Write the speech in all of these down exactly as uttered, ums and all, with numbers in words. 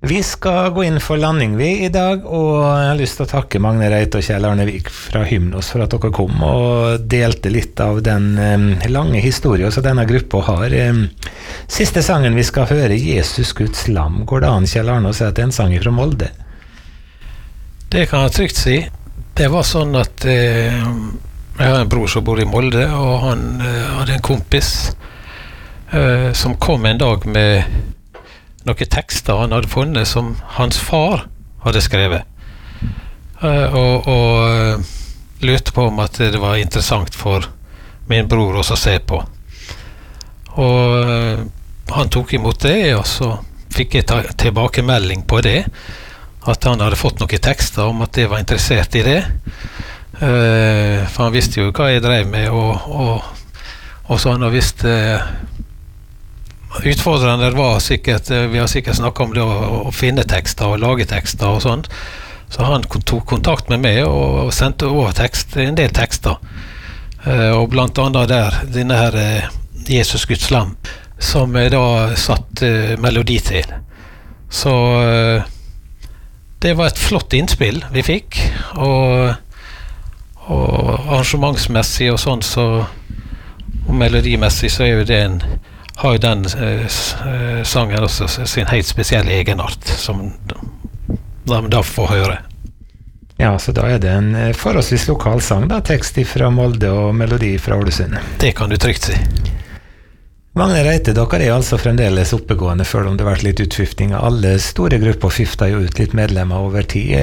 Vi skal gå inn for landing vi i dag, og jeg har lyst til å takke Magne Reite og Kjell Arne Vik fra Hymnos for at dere kom og delte litt av den um, lange historien som denne gruppa har. Um, siste sangen vi skal høre, Jesus Guds lam. Går det an, Kjell Arne, å si at det er en sang fra Molde? Det kan jeg trygt si. Det var sånn at eh, jeg har en bror som bor i Molde, og han eh, hadde en kompis eh, som kom en dag med noen tekster han hadde funnet som hans far hadde skrevet. Uh, og, og uh, lurte på om at det var interessant for min bror også å se på. Og uh, han tok imot det, og så fikk jeg ta tilbakemelding på det, at han hadde fått noen tekster om at jeg var interessert i det. Uh, for han visste jo hva jeg drev med, og, og, og så han har visst uh, utfordrende var sikkert, vi har sikkert snakket om det å, å finne tekster og lage tekster og sånt, så han tok kontakt med meg og sendte over tekst, en del tekster, uh, og blant annet der denne her uh, Jesus Guds lam, som jeg da satt uh, melodi til. Så uh, det var et flott innspill vi fikk, og, og arrangementsmessig og sånn, så, og melodimessig så er jo det en har jo den eh, sangen også sin helt spesielle egenart, som de da får høre. Ja, så da er det en forholdsvis lokal sang da, tekst fra Molde og melodi fra Ålesund. Det kan du trygt si. Magne Reite, dere er altså fremdeles oppegående, før om det har vært litt utskiftning. Alle store grupper skifter jo ut litt medlemmer over tid.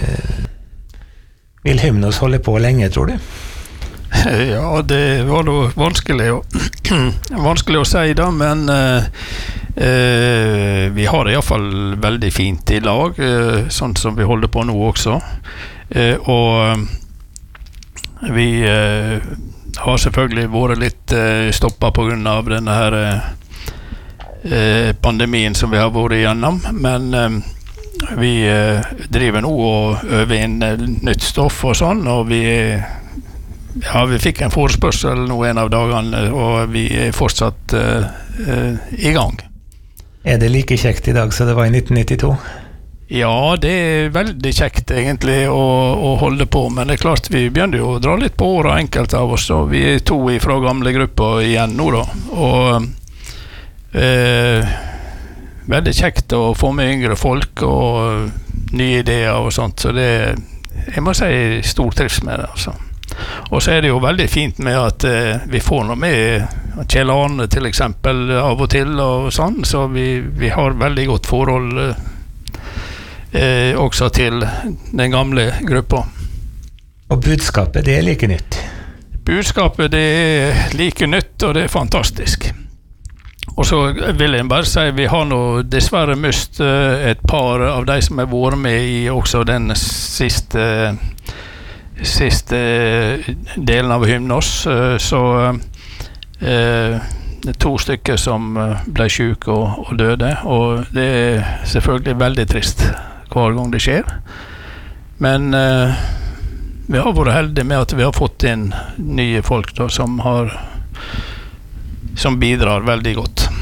Vil Hymnos holde på lenge, tror du? Ja, det var da vanskelig å, vanskelig å si da, men eh, eh, vi har det i hvert fall veldig fint i lag, eh, sånn som vi holder på nå også. Eh, og vi eh, har selvfølgelig vært litt eh, stoppet på grunn av denne her eh, pandemien som vi har vært igjennom, men eh, vi eh, driver nå og øver inn eh, nytt stoff og sånn, og vi Ja, vi fikk en forespørsel nå en av dagene, og vi er fortsatt uh, uh, i gang. Er det like kjekt i dag som det var i nitten nittito? Ja, det er veldig kjekt egentlig å, å holde på, men det er klart vi begynner jo å dra litt på året, enkelte av oss, og vi er to fra gamle grupper igjen nå da, og uh, veldig kjekt å få med yngre folk og nye ideer og sånt, så det, jeg må si, stor trives med det, altså. Og så er det jo veldig fint med at eh, vi får noe med Kjell Arne til eksempel av og til og sånn, så vi, vi har veldig godt forhold eh, også til den gamle gruppa. Og budskapet, det er like nytt? Budskapet, det er like nytt, og det er fantastisk. Og så vil jeg bare si, vi har nå dessverre mist eh, et par av de som har vært med i også den siste siste delen av Hymnos, så eh, det er to stykker som ble syke og, og døde, og det er selvfølgelig veldig trist hver gang det skjer, men eh, vi har vært heldige med at vi har fått inn nye folk da, som har som bidrar veldig godt.